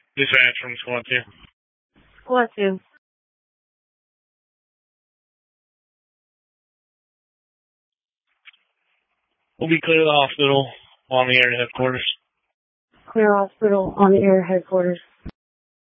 Dispatch from Squad 2. Squad 2. We'll be clear the hospital on the air headquarters. Clear hospital on the air headquarters.